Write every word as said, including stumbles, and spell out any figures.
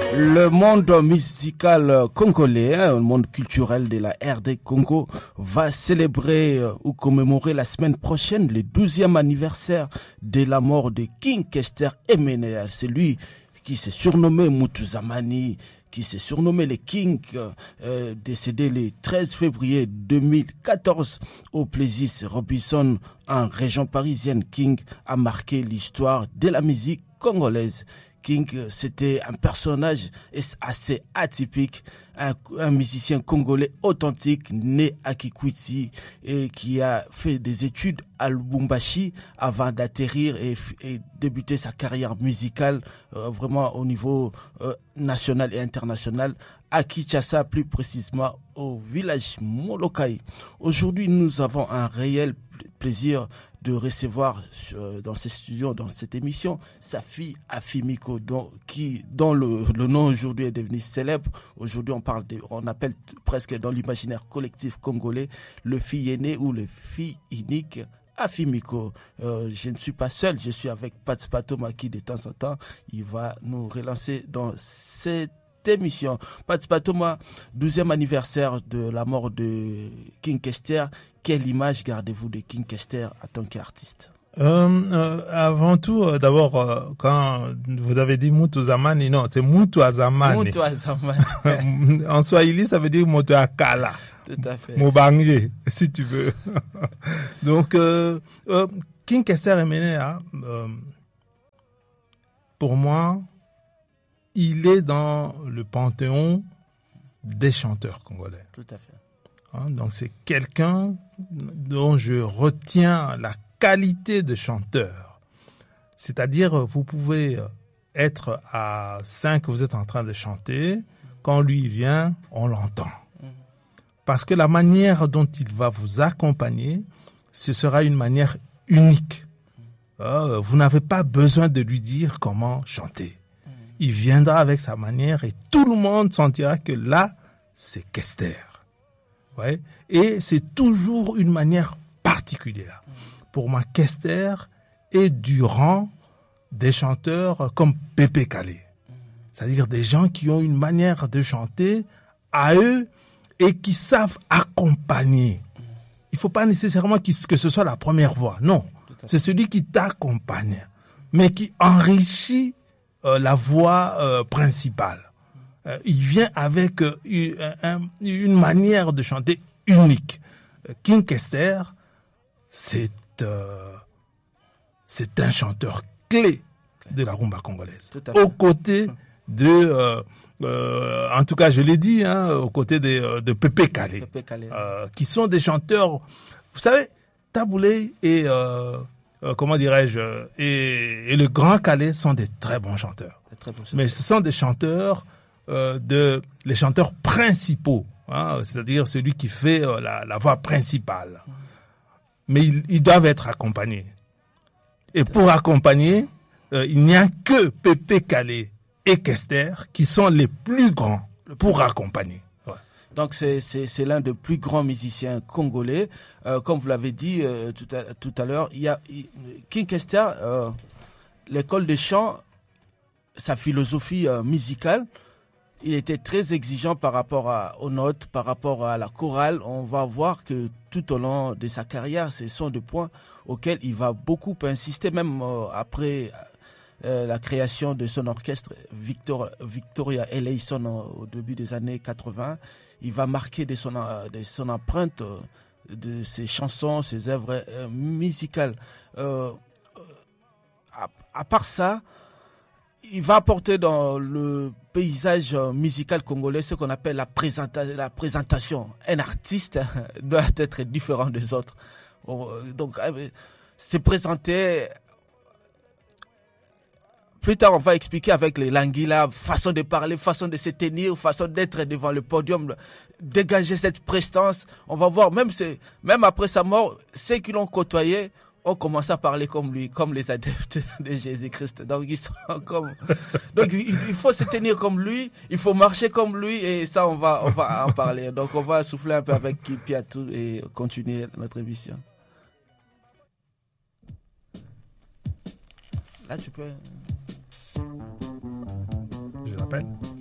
Le monde musical congolais, hein, le monde culturel de la R D Congo va célébrer euh, ou commémorer la semaine prochaine le douzième anniversaire de la mort de King Kester Emenea. C'est lui qui s'est surnommé Mutuzamani, qui s'est surnommé le King, euh, décédé le treize février deux mille quatorze au Plessis Robinson en région parisienne. King a marqué l'histoire de la musique congolaise. King, c'était un personnage assez atypique, un, un musicien congolais authentique, né à Kikwiti et qui a fait des études à Lubumbashi avant d'atterrir et, et débuter sa carrière musicale euh, vraiment au niveau euh, national et international à Kinshasa, plus précisément au village Molokai. Aujourd'hui, nous avons un réel plaisir de recevoir euh, dans ces studios, dans cette émission, sa fille Afimiko, dont, qui, dont le, le nom aujourd'hui est devenu célèbre. Aujourd'hui, on parle de, on appelle presque dans l'imaginaire collectif congolais le fille aîné ou le fille unique Afimiko. Euh, je ne suis pas seul, je suis avec Pat Patoma qui de temps en temps, il va nous relancer dans cette émission. Pat Patoma, douzième anniversaire de la mort de King Kester. Quelle image gardez-vous de King Kester en tant qu'artiste? euh, euh, Avant tout, euh, d'abord, euh, quand vous avez dit Mutuzamani, non, c'est Mutuazamani. Mutuazamani. En swahili, ça veut dire Mutuakala. Tout à fait. Mubangé, si tu veux. Donc, euh, euh, King Kester Emenea, euh, pour moi, il est dans le panthéon des chanteurs congolais. Tout à fait. Hein, donc c'est quelqu'un dont je retiens la qualité de chanteur. C'est-à-dire, vous pouvez être à cinq, vous êtes en train de chanter, quand lui vient, on l'entend. Parce que la manière dont il va vous accompagner, ce sera une manière unique. Euh, vous n'avez pas besoin de lui dire comment chanter. Il viendra avec sa manière et tout le monde sentira que là, c'est Kester. Ouais. Et c'est toujours une manière particulière. Pour moi, Kester est du rang des chanteurs comme Pépé Calé. C'est-à-dire des gens qui ont une manière de chanter à eux et qui savent accompagner. Il ne faut pas nécessairement que ce soit la première voix. Non, c'est celui qui t'accompagne, mais qui enrichit euh, la voix euh, principale. Euh, il vient avec euh, une, un, une manière de chanter unique. Euh, King Kester, c'est euh, c'est un chanteur clé de la rumba congolaise. Aux côtés de, euh, euh, en tout cas, je l'ai dit, hein, aux côtés de, de Pépé Calé, Pépé Calé. Euh, qui sont des chanteurs. Vous savez, Taboulé et euh, euh, comment dirais-je et, et le Grand Calé sont des très bons chanteurs. Très bons chanteurs. Mais ce sont des chanteurs. Euh, de les chanteurs principaux, hein, c'est-à-dire celui qui fait euh, la, la voix principale. Mais ils, ils doivent être accompagnés. Et pour accompagner, euh, il n'y a que Pépé Calé et Kester qui sont les plus grands pour accompagner. Ouais. Donc c'est, c'est, c'est l'un des plus grands musiciens congolais. Euh, comme vous l'avez dit euh, tout, à, tout à l'heure, il y a il, King Kester, euh, l'école de chant, sa philosophie euh, musicale, il était très exigeant par rapport à, aux notes, par rapport à la chorale. On va voir que tout au long de sa carrière, ce sont des points auxquels il va beaucoup insister, même euh, après euh, la création de son orchestre Victor, Victoria Eleison au début des années quatre-vingts. Il va marquer de son, de son empreinte euh, de ses chansons, ses œuvres euh, musicales. Euh, à, à part ça, il va apporter dans le paysage musical congolais ce qu'on appelle la, présenta- la présentation. Un artiste doit être différent des autres. Donc, se présenter. Plus tard, on va expliquer avec les languila, façon de parler, façon de se tenir, façon d'être devant le podium, dégager cette prestance. On va voir, même, même après sa mort, ceux qui l'ont côtoyé ont commencé à parler comme lui, comme les adeptes de Jésus-Christ. Donc, ils sont comme, donc, il, il faut se tenir comme lui, il faut marcher comme lui, et ça, on va, on va en parler. Donc, on va souffler un peu avec Kipiatou et continuer notre émission. Là, tu peux. Je l'appelle.